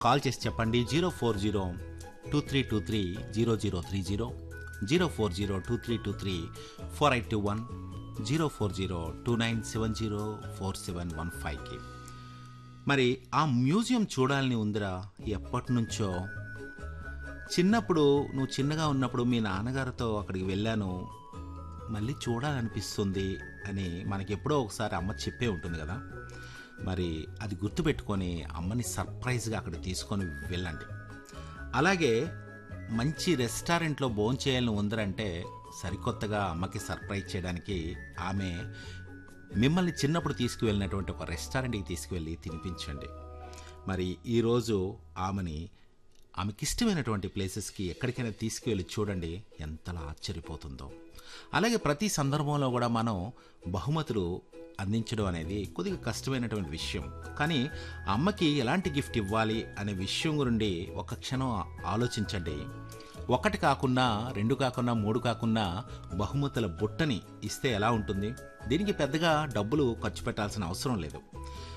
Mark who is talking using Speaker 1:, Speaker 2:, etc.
Speaker 1: Call చేసి చెప్పండి. 04023230030, 04023234821, 04029704715కి. మరి ఆ మ్యూజియం చూడాలని ఉందిరా ఎప్పటి నుంచో. చిన్నప్పుడు నువ్వు చిన్నగా ఉన్నప్పుడు మీ నాన్నగారితో అక్కడికి వెళ్ళాను, మళ్ళీ చూడాలనిపిస్తుంది అని మనకి ఎప్పుడో ఒకసారి అమ్మ చెప్పే ఉంటుంది కదా. మరి అది గుర్తుపెట్టుకొని అమ్మని సర్ప్రైజ్గా అక్కడ తీసుకొని వెళ్ళండి. అలాగే మంచి రెస్టారెంట్లో భోంచేయాలని ఉందరంటే సరికొత్తగా అమ్మకి సర్ప్రైజ్ చేయడానికి ఆమె మిమ్మల్ని చిన్నప్పుడు తీసుకువెళ్ళినటువంటి ఒక రెస్టారెంట్కి తీసుకువెళ్ళి తినిపించండి. మరి ఈరోజు ఆమెకి ఇష్టమైనటువంటి ప్లేసెస్కి ఎక్కడికైనా తీసుకువెళ్ళి చూడండి, ఎంతలా ఆశ్చర్యపోతుందో. అలాగే ప్రతి సందర్భంలో కూడా మనం బహుమతులు అందించడం అనేది కొద్దిగా కష్టమైనటువంటి విషయం. కానీ అమ్మకి ఎలాంటి గిఫ్ట్ ఇవ్వాలి అనే విషయం గురించి ఒక క్షణం ఆలోచించండి. ఒకటి కాకుండా, రెండు కాకుండా, మూడు కాకుండా బహుమతుల బుట్టని ఇస్తే ఎలా ఉంటుంది? దీనికి పెద్దగా డబ్బులు ఖర్చు పెట్టాల్సిన అవసరం లేదు.